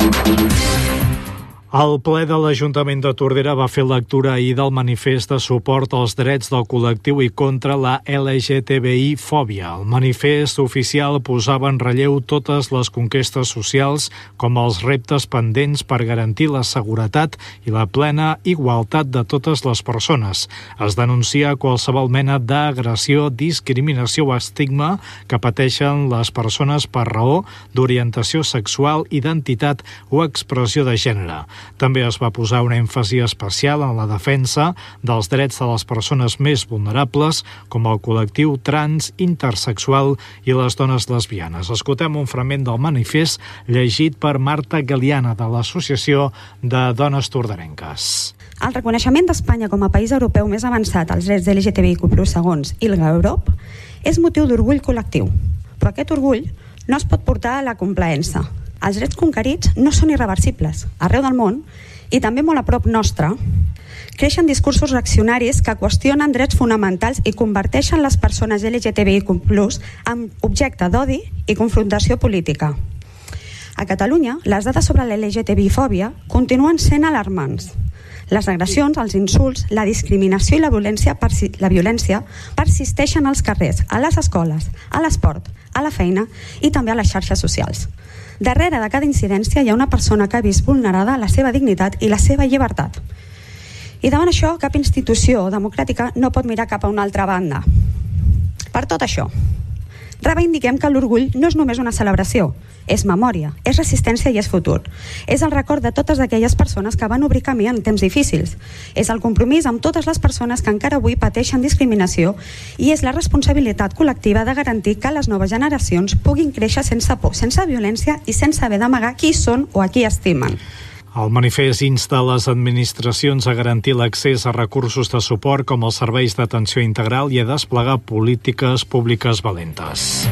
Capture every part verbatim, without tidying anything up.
El ple de l'Ajuntament de Tordera va fer lectura ahir del manifest de suport als drets del col·lectiu i contra la L G T B I fòbia. El manifest oficial posava en relleu totes les conquestes socials com els reptes pendents per garantir la seguretat i la plena igualtat de totes les persones. Es denuncia qualsevol mena d'agressió, discriminació o estigma que pateixen les persones per raó d'orientació sexual, identitat o expressió de gènere. També es va posar un èmfasi especial en la defensa dels drets de les persones més vulnerables, com el col·lectiu trans, intersexual i les dones lesbianes. Escoltem un fragment del manifest llegit per Marta Galiana, de l'Associació de Dones Torderenques. El reconeixement d'Espanya com a país europeu més avançat als drets L G T B I Q plus, segons ILGA Europe, és motiu d'orgull col·lectiu. Però aquest orgull no es pot portar a la complaença. Els drets conquerits no són irreversibles. Arreu del món, i també molt a prop nostre, creixen discursos reaccionaris que qüestionen drets fonamentals i converteixen les persones L G T B I Q plus, en objecte d'odi i confrontació política. A Catalunya, les dades sobre la L G T B I fòbia continuen sent alarmants. Les agressions, els insults, la discriminació i la violència, persi- la violència persisteixen als carrers, a les escoles, a l'esport, a la feina i també a les xarxes socials. Darrere de cada incidència hi ha una persona que ha vist vulnerada la seva dignitat i la seva llibertat. I davant això, cap institució democràtica no pot mirar cap a una altra banda. Per tot això, reivindiquem que l'orgull no és només una celebració, és memòria, és resistència i és futur. És el record de totes aquelles persones que van obrir camí en temps difícils. És el compromís amb totes les persones que encara avui pateixen discriminació i és la responsabilitat col·lectiva de garantir que les noves generacions puguin créixer sense por, sense violència i sense haver d'amagar qui són o a qui estimen. El manifest insta les administracions a garantir l'accés a recursos de suport com els serveis d'atenció integral i a desplegar polítiques públiques valentes.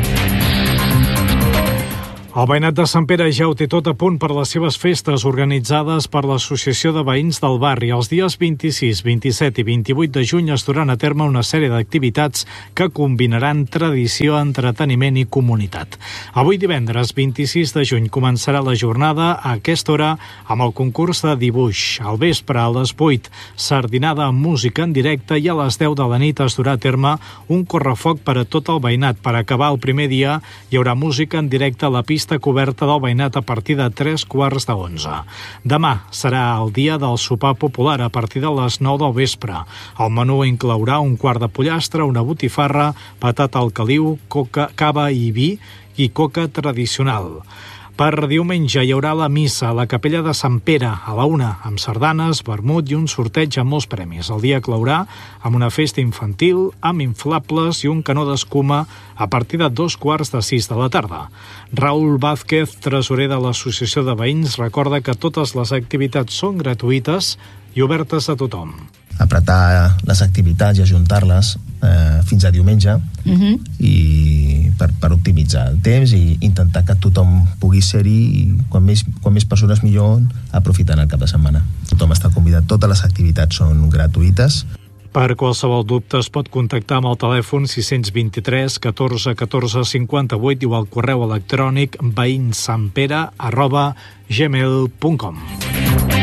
El veïnat de Sant Pere ja ho té tot a punt per les seves festes organitzades per l'Associació de Veïns del Barri. Els dies vint-i-sis, vint-i-set i vint-i-vuit de juny es duran a terme una sèrie d'activitats que combinaran tradició, entreteniment i comunitat. Avui divendres vint-i-sis de juny començarà la jornada a aquesta hora amb el concurs de dibuix. Al vespre a les vuit, sardinada amb música en directe i a les deu de la nit es durà a terme un correfoc per a tot el veïnat. Per acabar el primer dia hi haurà música en directe a la pista coberta del veïnat a partir de tres quarts de onze. Demà serà el dia del sopar popular a partir de les nou del vespre. El menú inclourà un quart de pollastre, una botifarra, patata al caliu, coca, cava i vi i coca tradicional. Per diumenge hi haurà la missa a la capella de Sant Pere a la una, amb sardanes, vermut i un sorteig amb molts premis. El dia claurà amb una festa infantil, amb inflables i un canó d'escuma a partir de dos quarts de sis de la tarda. Raül Vázquez, tresorer de l'Associació de Veïns, recorda que totes les activitats són gratuïtes i obertes a tothom. Apretar les activitats i ajuntar-les eh, fins a diumenge uh-huh. i per, per optimitzar el temps i intentar que tothom pugui ser-hi i quan més, quan més persones millor aprofitant el cap de setmana. Tothom està convidat, totes les activitats són gratuïtes. Per qualsevol dubte es pot contactar amb el telèfon sis dos tres catorze catorze cinquanta-vuit o al correu electrònic veïnsampere arroba gmail punt com.